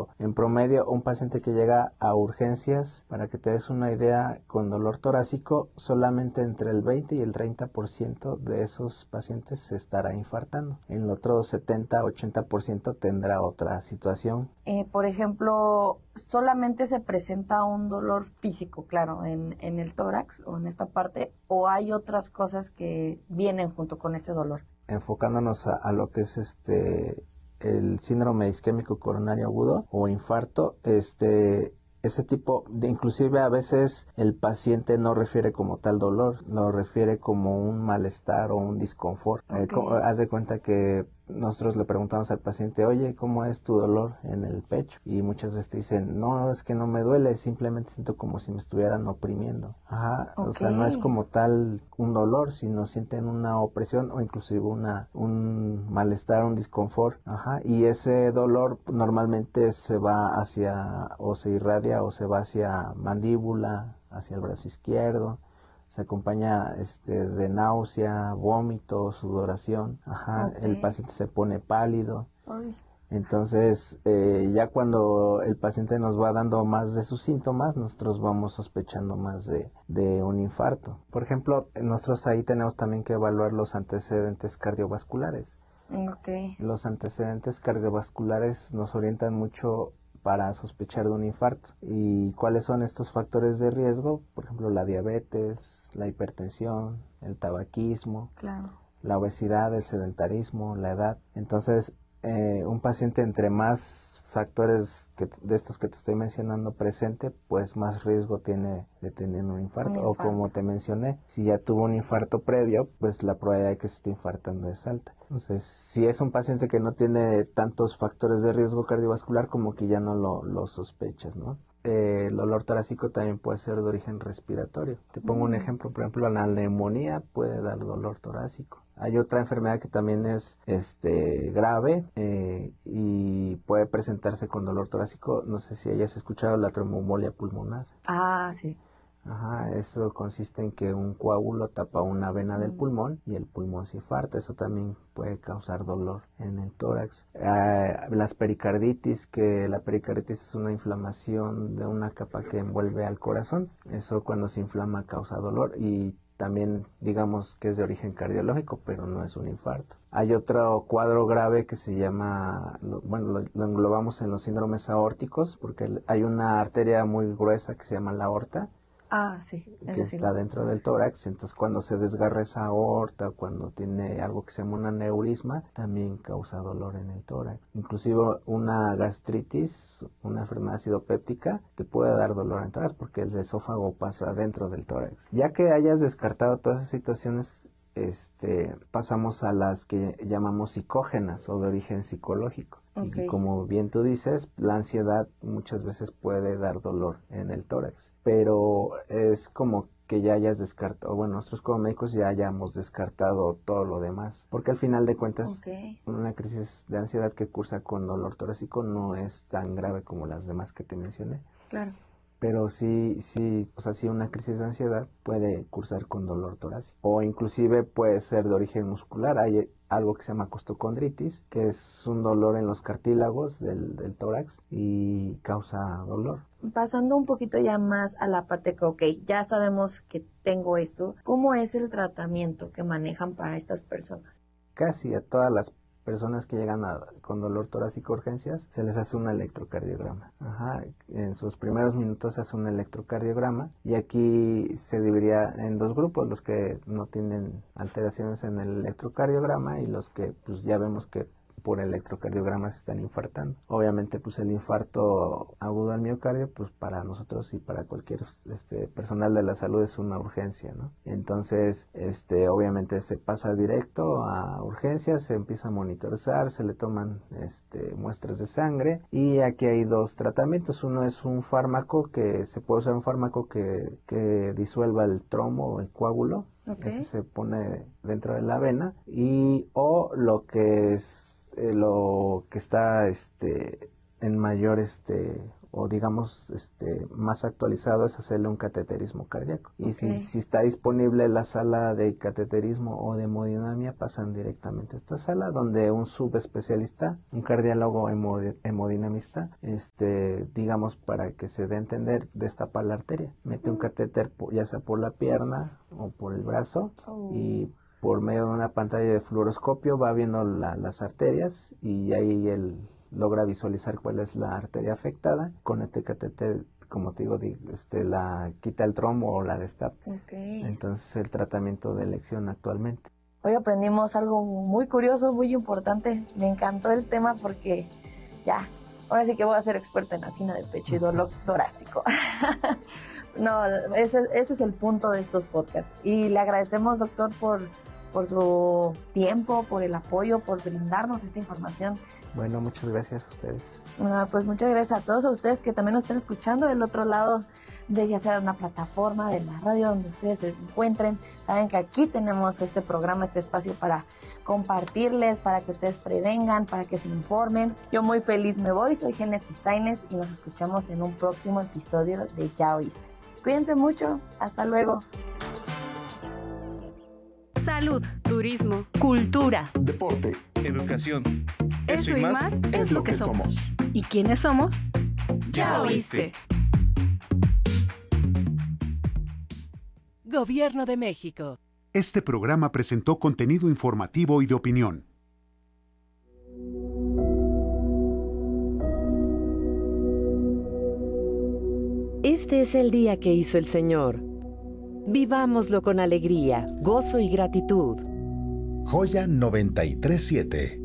pero en promedio un paciente que llega a urgencias, para que te des una idea, con dolor torácico, solamente entre el 20 y el 30% de esos pacientes se estará infartando. En el otro 70-80% tendrá otra situación. Por ejemplo, solamente se presenta un dolor físico, claro, en el tórax o en esta parte, o hay otras cosas que vienen junto con ese dolor. Enfocándonos a lo que es el síndrome isquémico coronario agudo o infarto, ese tipo de, inclusive a veces el paciente no refiere como tal dolor, lo refiere como un malestar o un disconfort. Haz de cuenta que nosotros le preguntamos al paciente, oye, ¿cómo es tu dolor en el pecho? Y muchas veces te dicen, no, es que no me duele, simplemente siento como si me estuvieran oprimiendo. Ajá, o sea, no es como tal un dolor, sino sienten una opresión o inclusive un malestar, un disconfort. Ajá, y ese dolor normalmente se va hacia, o se irradia o se va hacia mandíbula, hacia el brazo izquierdo. Se acompaña de náusea, vómito, sudoración. Ajá, el paciente se pone pálido. Ay. Entonces, ya cuando el paciente nos va dando más de sus síntomas, nosotros vamos sospechando más de un infarto. Por ejemplo, nosotros ahí tenemos también que evaluar los antecedentes cardiovasculares. Los antecedentes cardiovasculares nos orientan mucho para sospechar de un infarto. ¿Y cuáles son estos factores de riesgo? Por ejemplo, la diabetes, la hipertensión, el tabaquismo, la obesidad, el sedentarismo, la edad. Entonces, un paciente entre más factores de estos que te estoy mencionando presente, pues más riesgo tiene de tener un infarto. O como te mencioné, si ya tuvo un infarto previo, pues la probabilidad de que se esté infartando es alta. Entonces, si es un paciente que no tiene tantos factores de riesgo cardiovascular, como que ya no lo sospechas, ¿no? El dolor torácico también puede ser de origen respiratorio. Te pongo un ejemplo, por ejemplo, la neumonía puede dar dolor torácico. Hay otra enfermedad que también es grave y puede presentarse con dolor torácico. No sé si hayas escuchado la tromboembolia pulmonar. Ah, sí. Ajá, eso consiste en que un coágulo tapa una vena del pulmón y el pulmón se infarta. Eso también puede causar dolor en el tórax. Las pericarditis, que la pericarditis es una inflamación de una capa que envuelve al corazón. Eso cuando se inflama causa dolor y también digamos que es de origen cardiológico, pero no es un infarto. Hay otro cuadro grave que se llama, bueno, lo englobamos en los síndromes aórticos, porque hay una arteria muy gruesa que se llama la aorta, que está dentro del tórax. Entonces cuando se desgarra esa aorta o cuando tiene algo que se llama un aneurisma, también causa dolor en el tórax. Inclusive una gastritis, una enfermedad acidopéptica, te puede dar dolor en el tórax porque el esófago pasa dentro del tórax. Ya que hayas descartado todas esas situaciones, pasamos a las que llamamos psicógenas o de origen psicológico. Y como bien tú dices, la ansiedad muchas veces puede dar dolor en el tórax, pero es como que ya hayas descartado, bueno, nosotros como médicos ya hayamos descartado todo lo demás, porque al final de cuentas una crisis de ansiedad que cursa con dolor torácico no es tan grave como las demás que te mencioné. Claro. Pero sí, o sea, sí una crisis de ansiedad puede cursar con dolor torácico. O inclusive puede ser de origen muscular. Hay algo que se llama costocondritis, que es un dolor en los cartílagos del tórax y causa dolor. Pasando un poquito ya más a la parte que, ya sabemos que tengo esto, ¿cómo es el tratamiento que manejan para estas personas? Casi a todas las personas que llegan con dolor torácico urgencias, se les hace un electrocardiograma. Ajá, en sus primeros minutos se hace un electrocardiograma y aquí se dividiría en dos grupos, los que no tienen alteraciones en el electrocardiograma y los que pues ya vemos que por electrocardiograma se están infartando. Obviamente pues el infarto agudo al miocardio pues para nosotros y para cualquier personal de la salud es una urgencia, ¿no? Entonces obviamente se pasa directo a urgencias, se empieza a monitorizar, se le toman muestras de sangre y aquí hay dos tratamientos. Uno es un fármaco que se puede usar, un fármaco que disuelva el trombo o el coágulo. Ese se pone dentro de la vena o lo que es lo que está en mayor o digamos más actualizado es hacerle un cateterismo cardíaco. Y Okay. si está disponible la sala de cateterismo o de hemodinamia, pasan directamente a esta sala donde un subespecialista, un cardiólogo hemodinamista, digamos, para que se dé a entender, destapa la arteria, mete un catéter ya sea por la pierna o por el brazo y por medio de una pantalla de fluoroscopio va viendo las arterias y ahí él logra visualizar cuál es la arteria afectada. Con este catéter, como te digo, la quita el trombo o la destapa. Okay. Entonces el tratamiento de elección actualmente. Hoy aprendimos algo muy curioso, muy importante. Me encantó el tema porque ya, ahora sí que voy a ser experta en angina de pecho y dolor torácico. No, ese es el punto de estos podcasts. Y le agradecemos, doctor, por su tiempo, por el apoyo, por brindarnos esta información. Bueno, muchas gracias a ustedes. Pues muchas gracias a todos ustedes que también nos estén escuchando del otro lado de ya sea una plataforma de la radio donde ustedes se encuentren. Saben que aquí tenemos este programa, este espacio para compartirles, para que ustedes prevengan, para que se informen. Yo muy feliz me voy, soy Génesis Sainz y nos escuchamos en un próximo episodio de Ya Oíste. Cuídense mucho, hasta luego. Salud, turismo, cultura, deporte, educación. Eso y más es lo que somos. ¿Y quiénes somos? Ya oíste. Gobierno de México. Este programa presentó contenido informativo y de opinión. Este es el día que hizo el Señor. Vivámoslo con alegría, gozo y gratitud. Joya 93.7.